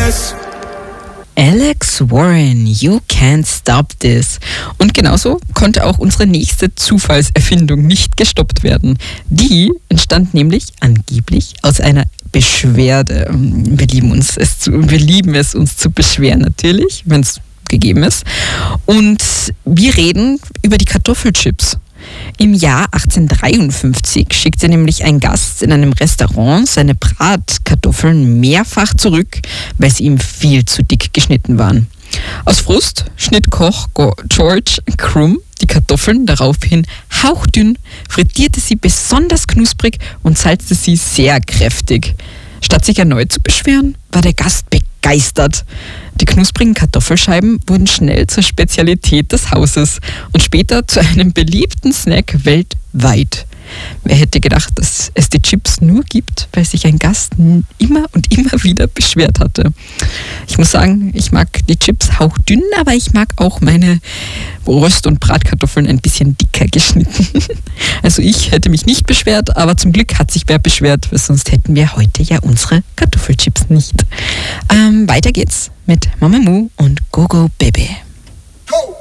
this. Alex Warren, You Can't Stop This. Und genauso konnte auch unsere nächste Zufallserfindung nicht gestoppt werden. Die entstand nämlich angeblich aus einer Beschwerde. Wir lieben es, uns zu beschweren natürlich, wenn es gegeben ist. Und wir reden über die Kartoffelchips. Im Jahr 1853 schickte nämlich ein Gast in einem Restaurant seine Bratkartoffeln mehrfach zurück, weil sie ihm viel zu dick geschnitten waren. Aus Frust schnitt Koch George Crumb die Kartoffeln daraufhin hauchdünn, frittierte sie besonders knusprig und salzte sie sehr kräftig. Statt sich erneut zu beschweren, war der Gast begeistert. Die knusprigen Kartoffelscheiben wurden schnell zur Spezialität des Hauses und später zu einem beliebten Snack weltweit. Wer hätte gedacht, dass es die Chips nur gibt, weil sich ein Gast immer und immer wieder beschwert hatte. Ich muss sagen, ich mag die Chips hauchdünn, aber ich mag auch meine Röst- und Bratkartoffeln ein bisschen dicker geschnitten. Also ich hätte mich nicht beschwert, aber zum Glück hat sich wer beschwert, weil sonst hätten wir heute ja unsere Kartoffelchips nicht. Weiter geht's mit Mamamoo und Go Go Baby. Go!